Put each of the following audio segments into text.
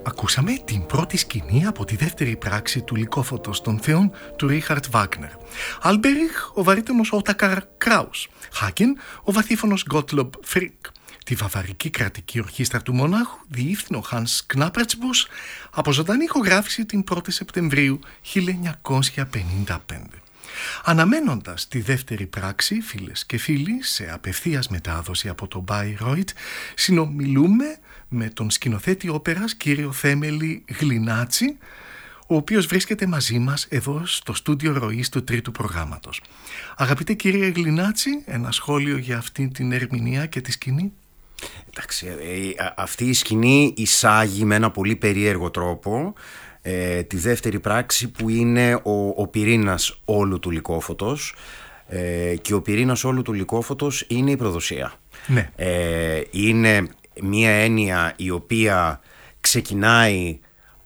Ακούσαμε την πρώτη σκηνή από τη δεύτερη πράξη του Λυκόφωτος των Θεών του Ρίχαρτ Βάγνερ. Άλμπεριχ ο βαρύτονος Ότακαρ Κράους, Χάκεν ο βαθύφωνος Γκότλομπ Φρίκ. Τη βαβαρική κρατική ορχήστρα του Μονάχου διεύθυνε ο Χάνς Κνάπερτσμπους από ζωντανή ηχογράφηση την 1η Σεπτεμβρίου 1955. Αναμένοντας τη δεύτερη πράξη, φίλες και φίλοι, σε απευθείας μετάδοση από το Bayreuth, συνομιλούμε με τον σκηνοθέτη όπερας κύριο Θέμελη Γλινάτση, ο οποίος βρίσκεται μαζί μας εδώ στο στούντιο ροής του τρίτου προγράμματος. Αγαπητέ κύριε Γλινάτση, ένα σχόλιο για αυτή την ερμηνεία και τη σκηνή? Εντάξει, αυτή η σκηνή εισάγει με ένα πολύ περίεργο τρόπο τη δεύτερη πράξη, που είναι ο πυρήνας όλου του Λυκόφωτος, και ο πυρήνας όλου του Λυκόφωτος είναι η προδοσία. Ναι. Είναι μια έννοια η οποία ξεκινάει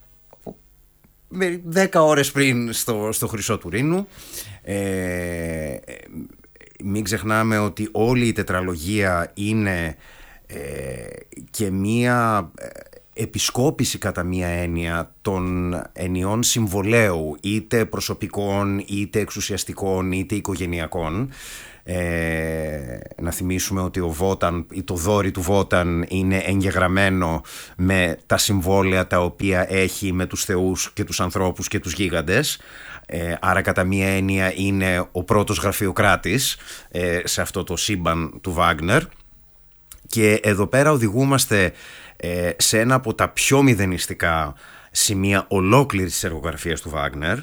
10 ώρες πριν στο Χρυσό του Ρήνου. Μην ξεχνάμε ότι όλη η τετραλογία είναι και μία επισκόπηση κατά μία έννοια των ενιών συμβολέου, είτε προσωπικών, είτε εξουσιαστικών, είτε οικογενειακών. Να θυμίσουμε ότι ο Βόταν ή το δόρυ του Βόταν είναι εγγεγραμμένο με τα συμβόλαια τα οποία έχει με τους θεούς και τους ανθρώπους και τους γίγαντες. Άρα κατά μία έννοια είναι ο πρώτος γραφειοκράτης σε αυτό το σύμπαν του Βάγνερ. Και εδώ πέρα οδηγούμαστε σε ένα από τα πιο μηδενιστικά σημεία ολόκληρης της εργογραφίας του Βάγνερ,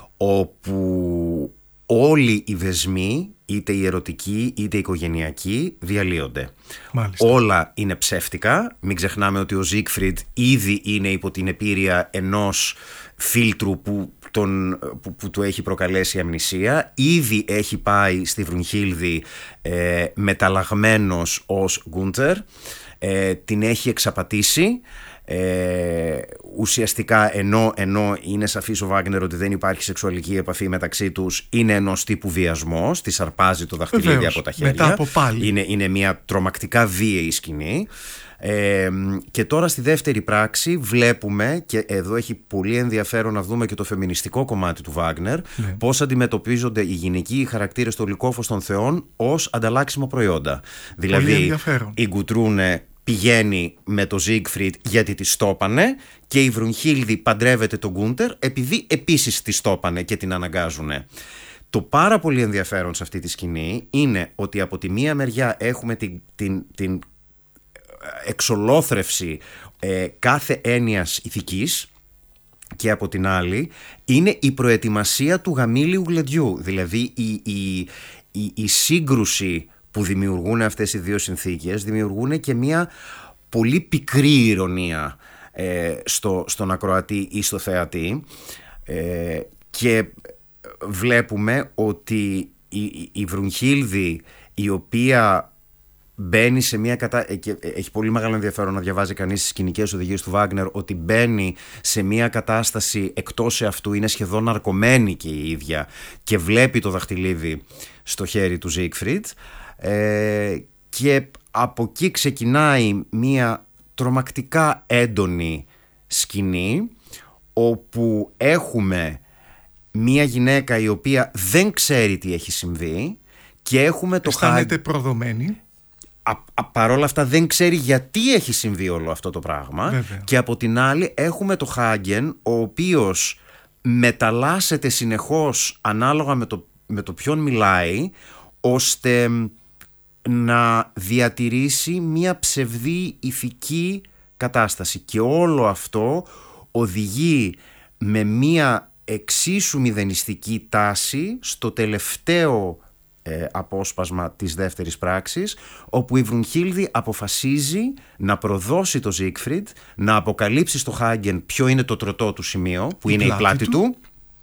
όπου όλοι οι δεσμοί, είτε οι ερωτικοί είτε οι οικογενειακοί, διαλύονται. Μάλιστα. Όλα είναι ψεύτικα. Μην ξεχνάμε ότι ο Ζίγκφριντ ήδη είναι υπό την επίρρεια ενός φίλτρου που του έχει προκαλέσει αμνησία. Ήδη έχει πάει στη Βρουνχίλδη μεταλλαγμένος ως Γκούντερ. Την έχει εξαπατήσει. Ουσιαστικά ενώ είναι σαφής ο Βάγνερ ότι δεν υπάρχει σεξουαλική επαφή μεταξύ τους, είναι ενός τύπου βιασμός, της αρπάζει το δαχτυλίδι από τα χέρια. Μετά από πάλι. Είναι μια τρομακτικά βίαιη σκηνή. Και τώρα στη δεύτερη πράξη βλέπουμε, και εδώ έχει πολύ ενδιαφέρον να δούμε και το φεμινιστικό κομμάτι του Βάγνερ, πώς αντιμετωπίζονται οι γυναικοί χαρακτήρες στο Λυκόφως των Θεών ως ανταλλάξιμα προϊόντα. Δηλαδή η Γκουτρούνε πηγαίνει με το Ζίγκφριντ γιατί τη στόπανε, και η Βρουνχίλδη παντρεύεται τον Γκούντερ επειδή επίσης τη στόπανε και την αναγκάζουνε. Το πάρα πολύ ενδιαφέρον σε αυτή τη σκηνή είναι ότι από τη μία μεριά έχουμε την εξολόθρευση κάθε έννοιας ηθικής, και από την άλλη είναι η προετοιμασία του γαμήλιου γλεντιού. Δηλαδή η σύγκρουση που δημιουργούν αυτές οι δύο συνθήκες δημιουργούν και μια πολύ πικρή ηρωνία στον ακροατή ή στο θεατή, και βλέπουμε ότι η Βρουνχίλδη, η οποία μπαίνει σε μια και έχει πολύ μεγάλο ενδιαφέρον να διαβάζει κανείς τις σκηνικές οδηγίες του Βάγνερ, ότι μπαίνει σε μια κατάσταση εκτός εαυτού, είναι σχεδόν ναρκωμένη και η ίδια, και βλέπει το δαχτυλίδι στο χέρι του Ζίγκφριντ, και από εκεί ξεκινάει μια τρομακτικά έντονη σκηνή, όπου έχουμε μια γυναίκα η οποία δεν ξέρει τι έχει συμβεί, και έχουμε το αισθάνεται προδομένη. Παρόλα αυτά δεν ξέρει γιατί έχει συμβεί όλο αυτό το πράγμα. Βέβαια. Και από την άλλη έχουμε το Χάγκεν, ο οποίος μεταλλάσσεται συνεχώς ανάλογα με το ποιον μιλάει, ώστε να διατηρήσει μια ψευδή ηθική κατάσταση. Και όλο αυτό οδηγεί με μια εξίσου μηδενιστική τάση στο τελευταίο απόσπασμα της δεύτερης πράξης, όπου η Βρουνχίλδη αποφασίζει να προδώσει το Ζίγκφριντ, να αποκαλύψει στο Χάγκεν ποιο είναι το τροτό του σημείο, που είναι η πλάτη του,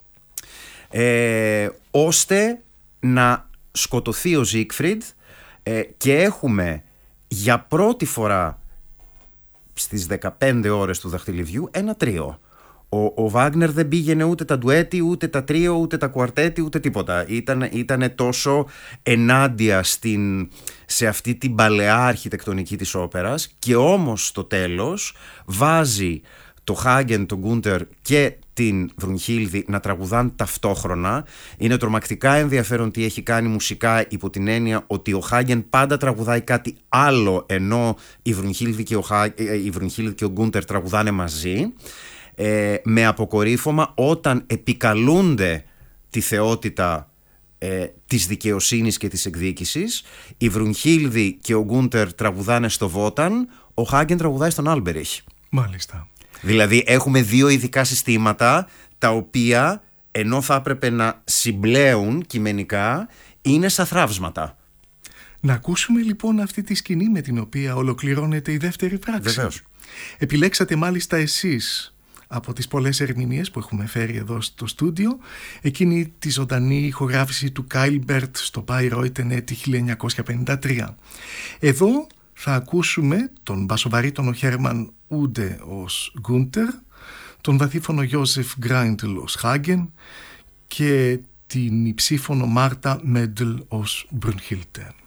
ώστε να σκοτωθεί ο Ζίγκφριντ, και έχουμε για πρώτη φορά στις 15 ώρες του δαχτυλιδιού ένα τρίο. Ο Βάγνερ δεν πήγαινε ούτε τα ντουέτι, ούτε τα τρίο, ούτε τα κουαρτέτι, ούτε τίποτα. Ήτανε τόσο ενάντια σε αυτή την παλαιά αρχιτεκτονική της όπερας, και όμως στο τέλος βάζει το Χάγκεν, τον Γκούντερ και την Βρουνχίλδη να τραγουδάν ταυτόχρονα. Είναι τρομακτικά ενδιαφέρον τι έχει κάνει μουσικά, υπό την έννοια ότι ο Χάγκεν πάντα τραγουδάει κάτι άλλο, ενώ η Βρουνχίλδη και ο Γκούντερ τραγουδάνε μαζί, με αποκορύφωμα όταν επικαλούνται τη θεότητα της δικαιοσύνης και της εκδίκησης. Η Βρουνχίλδη και ο Γκούντερ τραγουδάνε στο Βόταν, ο Χάγκεν τραγουδάει στον Άλμπεριχ. Μάλιστα. Δηλαδή έχουμε δύο ειδικά συστήματα, τα οποία ενώ θα έπρεπε να συμπλέουν κειμενικά, είναι σαν θραύσματα. Να ακούσουμε λοιπόν αυτή τη σκηνή με την οποία ολοκληρώνεται η δεύτερη πράξη. Βεβαίως. Επιλέξατε μάλιστα εσείς από τις πολλές ερμηνείες που έχουμε φέρει εδώ στο στούντιο εκείνη τη ζωντανή ηχογράφηση του Κάιλμπερτ στο Bayreuth έτη 1953. Εδώ θα ακούσουμε τον μπασοβαρύτονο Χέρμαν Ούντε ως Γκούντερ, τον βαθύφωνο Γιώσεφ Γκράιντλ ως Χάγκεν και την υψήφωνο Μάρτα Μέντλ ως Μπρουνχίλτε.